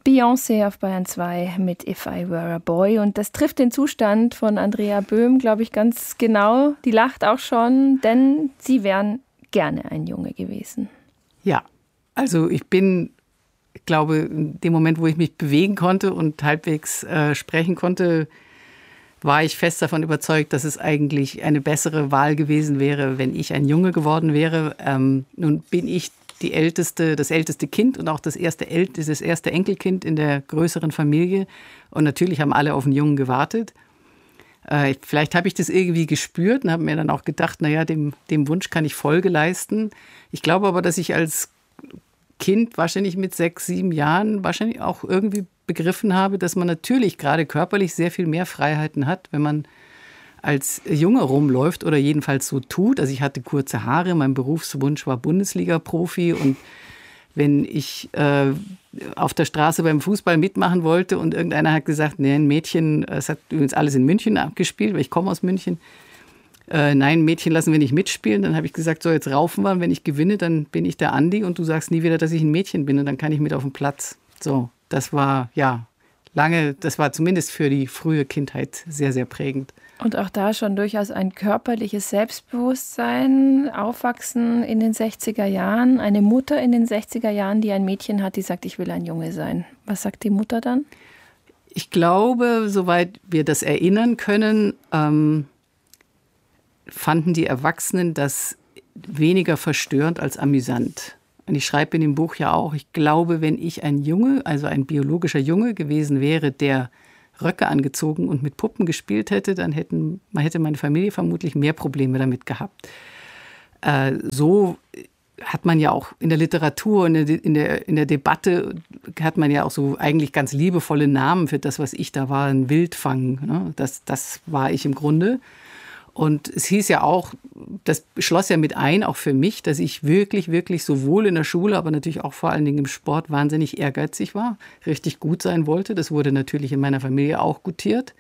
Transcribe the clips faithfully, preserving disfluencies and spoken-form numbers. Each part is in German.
Beyoncé auf Bayern zwei mit If I Were a Boy. Und das trifft den Zustand von Andrea Böhm, glaube ich, ganz genau. Die lacht auch schon, denn sie wären gerne ein Junge gewesen. Ja, also ich bin, ich glaube, in dem Moment, wo ich mich bewegen konnte und halbwegs äh, sprechen konnte, war ich fest davon überzeugt, dass es eigentlich eine bessere Wahl gewesen wäre, wenn ich ein Junge geworden wäre. Ähm, nun bin ich die älteste, das älteste Kind und auch das erste, El- das erste Enkelkind in der größeren Familie. Und natürlich haben alle auf einen Jungen gewartet. Äh, vielleicht habe ich das irgendwie gespürt und habe mir dann auch gedacht, naja, dem, dem Wunsch kann ich Folge leisten. Ich glaube aber, dass ich als Kind wahrscheinlich mit sechs, sieben Jahren wahrscheinlich auch irgendwie begriffen habe, dass man natürlich gerade körperlich sehr viel mehr Freiheiten hat, wenn man als Junge rumläuft oder jedenfalls so tut. Also ich hatte kurze Haare, mein Berufswunsch war Bundesliga-Profi und wenn ich äh, auf der Straße beim Fußball mitmachen wollte und irgendeiner hat gesagt, nee, ein Mädchen, es hat übrigens alles in München abgespielt, weil ich komme aus München, äh, nein, Mädchen lassen wir nicht mitspielen, dann habe ich gesagt, so jetzt raufen wir, und wenn ich gewinne, dann bin ich der Andi und du sagst nie wieder, dass ich ein Mädchen bin und dann kann ich mit auf den Platz. So, das war, ja, lange, das war zumindest für die frühe Kindheit sehr, sehr prägend. Und auch da schon durchaus ein körperliches Selbstbewusstsein, aufwachsen in den sechziger Jahren. Eine Mutter in den sechziger Jahren, die ein Mädchen hat, die sagt, ich will ein Junge sein. Was sagt die Mutter dann? Ich glaube, soweit wir das erinnern können, ähm, fanden die Erwachsenen das weniger verstörend als amüsant. Und ich schreibe in dem Buch ja auch, ich glaube, wenn ich ein Junge, also ein biologischer Junge gewesen wäre, der Röcke angezogen und mit Puppen gespielt hätte, dann hätten, man hätte meine Familie vermutlich mehr Probleme damit gehabt. Äh, so hat man ja auch in der Literatur, in der, in, der, in der Debatte, hat man ja auch so eigentlich ganz liebevolle Namen für das, was ich da war, ein Wildfang. Ne? Das, das war ich im Grunde. Und es hieß ja auch, das schloss ja mit ein, auch für mich, dass ich wirklich, wirklich sowohl in der Schule, aber natürlich auch vor allen Dingen im Sport wahnsinnig ehrgeizig war, richtig gut sein wollte. Das wurde natürlich in meiner Familie auch gutiert.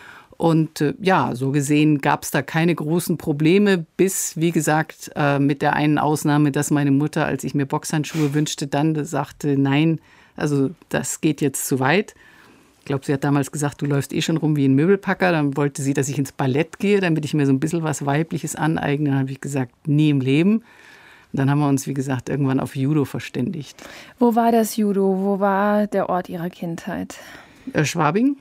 Und äh, ja, so gesehen gab es da keine großen Probleme, bis, wie gesagt, äh, mit der einen Ausnahme, dass meine Mutter, als ich mir Boxhandschuhe wünschte, dann sagte, nein, also das geht jetzt zu weit. Ich glaube, sie hat damals gesagt, du läufst eh schon rum wie ein Möbelpacker. Dann wollte sie, dass ich ins Ballett gehe, damit ich mir so ein bisschen was Weibliches aneigne. Dann habe ich gesagt, nie im Leben. Und dann haben wir uns, wie gesagt, irgendwann auf Judo verständigt. Wo war das Judo? Wo war der Ort Ihrer Kindheit? Äh, Schwabing.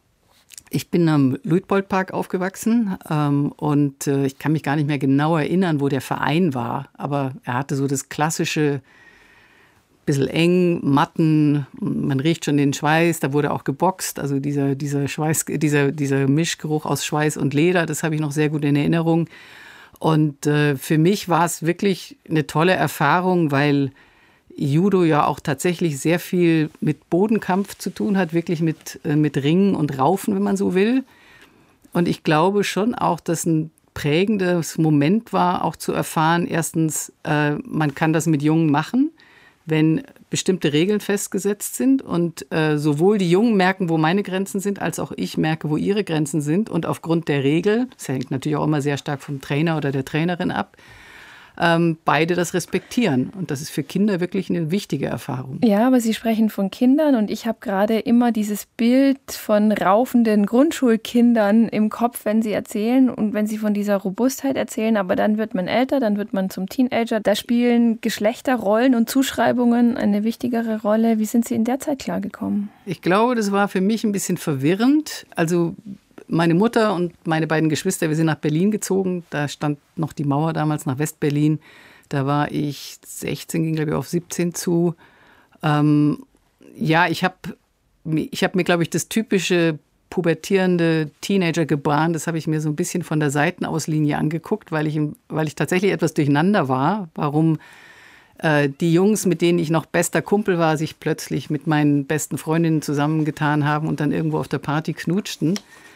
Ich bin am Luitpoldpark aufgewachsen ähm, und äh, ich kann mich gar nicht mehr genau erinnern, wo der Verein war. Aber er hatte so das klassische, bisschen eng, Matten, man riecht schon den Schweiß, da wurde auch geboxt, also dieser, dieser, Schweiß, dieser, dieser Mischgeruch aus Schweiß und Leder, das habe ich noch sehr gut in Erinnerung. Und äh, für mich war es wirklich eine tolle Erfahrung, weil Judo ja auch tatsächlich sehr viel mit Bodenkampf zu tun hat, wirklich mit, äh, mit Ringen und Raufen, wenn man so will. Und ich glaube schon auch, dass ein prägendes Moment war, auch zu erfahren, erstens, äh, man kann das mit Jungen machen, wenn bestimmte Regeln festgesetzt sind und äh, sowohl die Jungen merken, wo meine Grenzen sind, als auch ich merke, wo ihre Grenzen sind. Und aufgrund der Regel, das hängt natürlich auch immer sehr stark vom Trainer oder der Trainerin ab, ähm, beide das respektieren. Und das ist für Kinder wirklich eine wichtige Erfahrung. Ja, aber Sie sprechen von Kindern und ich habe gerade immer dieses Bild von raufenden Grundschulkindern im Kopf, wenn Sie erzählen und wenn Sie von dieser Robustheit erzählen. Aber dann wird man älter, dann wird man zum Teenager. Da spielen Geschlechterrollen und Zuschreibungen eine wichtigere Rolle. Wie sind Sie in der Zeit klargekommen? Ich glaube, das war für mich ein bisschen verwirrend. Also meine Mutter und meine beiden Geschwister, wir sind nach Berlin gezogen. Da stand noch die Mauer damals nach Westberlin. Da war ich sechzehn, ging glaube ich auf siebzehn zu. Ähm, ja, ich habe ich hab mir, glaube ich, das typische pubertierende Teenager-Gebaren, das habe ich mir so ein bisschen von der Seitenauslinie angeguckt, weil ich, weil ich tatsächlich etwas durcheinander war. Warum äh, die Jungs, mit denen ich noch bester Kumpel war, sich plötzlich mit meinen besten Freundinnen zusammengetan haben und dann irgendwo auf der Party knutschten.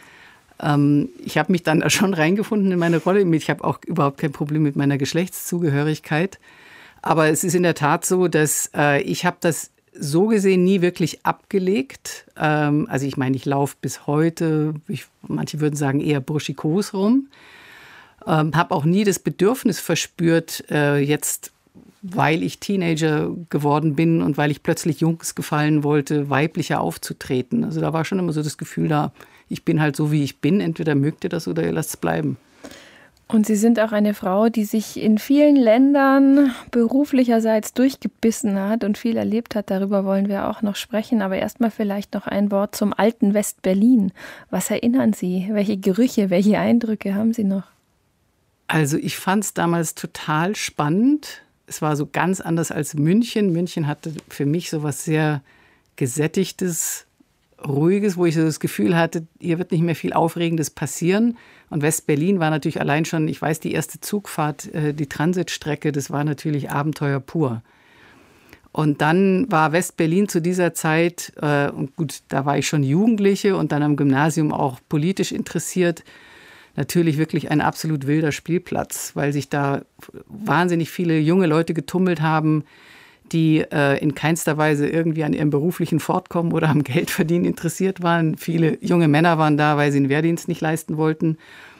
Ich habe mich dann da schon reingefunden in meine Rolle. Ich habe auch überhaupt kein Problem mit meiner Geschlechtszugehörigkeit. Aber es ist in der Tat so, dass äh, ich habe das so gesehen nie wirklich abgelegt. Ähm, also ich meine, ich laufe bis heute, ich, manche würden sagen eher burschikos rum. Ähm, habe auch nie das Bedürfnis verspürt, äh, jetzt weil ich Teenager geworden bin und weil ich plötzlich Jungs gefallen wollte, weiblicher aufzutreten. Also da war schon immer so das Gefühl da, ich bin halt so, wie ich bin. Entweder mögt ihr das oder ihr lasst es bleiben. Und Sie sind auch eine Frau, die sich in vielen Ländern beruflicherseits durchgebissen hat und viel erlebt hat. Darüber wollen wir auch noch sprechen. Aber erstmal vielleicht noch ein Wort zum alten West-Berlin. Was erinnern Sie? Welche Gerüche, welche Eindrücke haben Sie noch? Also ich fand es damals total spannend. Es war so ganz anders als München. München hatte für mich so was sehr Gesättigtes, Ruhiges, wo ich so das Gefühl hatte, hier wird nicht mehr viel Aufregendes passieren. Und West-Berlin war natürlich allein schon, ich weiß, die erste Zugfahrt, die Transitstrecke, das war natürlich Abenteuer pur. Und dann war West-Berlin zu dieser Zeit, äh, und gut, da war ich schon Jugendliche und dann am Gymnasium auch politisch interessiert, natürlich wirklich ein absolut wilder Spielplatz, weil sich da wahnsinnig viele junge Leute getummelt haben, die äh, in keinster Weise irgendwie an ihrem beruflichen Fortkommen oder am Geldverdienen interessiert waren. Viele junge Männer waren da, weil sie den Wehrdienst nicht leisten wollten.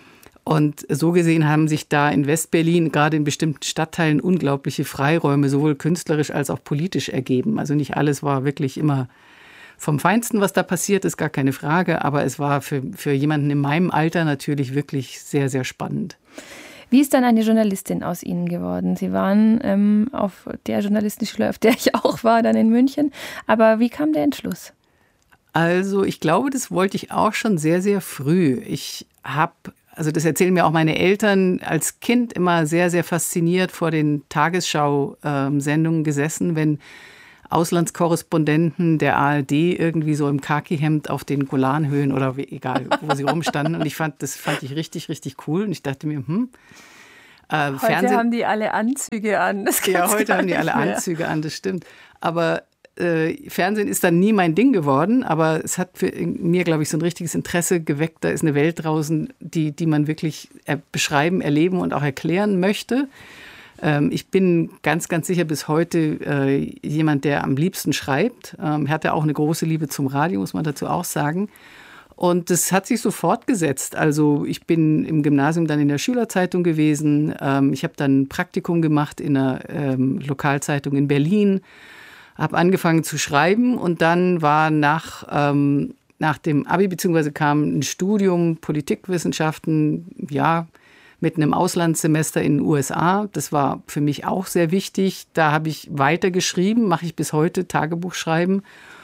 Und so gesehen haben sich da in West-Berlin, gerade in bestimmten Stadtteilen, unglaubliche Freiräume, sowohl künstlerisch als auch politisch ergeben. Also nicht alles war wirklich immer vom Feinsten, was da passiert ist, gar keine Frage. Aber es war für, für jemanden in meinem Alter natürlich wirklich sehr, sehr spannend. Wie ist dann eine Journalistin aus Ihnen geworden? Sie waren ähm, auf der Journalistenschule, auf der ich auch war, dann in München. Aber wie kam der Entschluss? Also ich glaube, das wollte ich auch schon sehr, sehr früh. Ich habe, also das erzählen mir auch meine Eltern, als Kind immer sehr, sehr fasziniert vor den Tagesschau-Sendungen gesessen, wenn Auslandskorrespondenten der A R D irgendwie so im Khaki-Hemd auf den Golanhöhen oder wie, egal, wo sie rumstanden. Und ich fand, das fand ich richtig, richtig cool. Und ich dachte mir, hm. Äh, heute Fernsehen, haben die alle Anzüge an. Das ja, heute haben die alle mehr. Anzüge an, das stimmt. Aber äh, Fernsehen ist dann nie mein Ding geworden. Aber es hat für mir, glaube ich, so ein richtiges Interesse geweckt. Da ist eine Welt draußen, die, die man wirklich er- beschreiben, erleben und auch erklären möchte. Ich bin ganz, ganz sicher bis heute äh, jemand, der am liebsten schreibt. Ähm, hatte auch eine große Liebe zum Radio, muss man dazu auch sagen. Und das hat sich so fortgesetzt. Also ich bin im Gymnasium dann in der Schülerzeitung gewesen. Ähm, ich habe dann ein Praktikum gemacht in einer ähm, Lokalzeitung in Berlin. Habe angefangen zu schreiben und dann war nach, ähm, nach dem Abi, beziehungsweise kam ein Studium Politikwissenschaften, ja, mit einem Auslandssemester in den U S A. Das war für mich auch sehr wichtig. Da habe ich weiter geschrieben, mache ich bis heute, Tagebuch schreiben.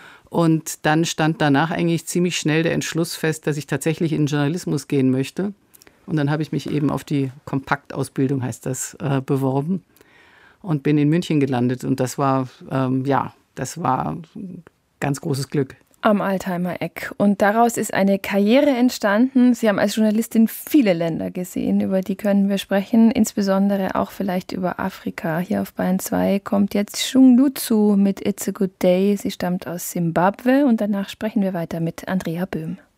Und dann stand danach eigentlich ziemlich schnell der Entschluss fest, dass ich tatsächlich in den Journalismus gehen möchte. Und dann habe ich mich eben auf die Kompaktausbildung, heißt das, äh, beworben und bin in München gelandet. Und das war, ähm, ja, das war ein ganz großes Glück. Am Altheimer Eck. Und daraus ist eine Karriere entstanden. Sie haben als Journalistin viele Länder gesehen, über die können wir sprechen, insbesondere auch vielleicht über Afrika. Hier auf Bayern zwei kommt jetzt Shung Lutzu mit It's a Good Day. Sie stammt aus Simbabwe und danach sprechen wir weiter mit Andrea Böhm.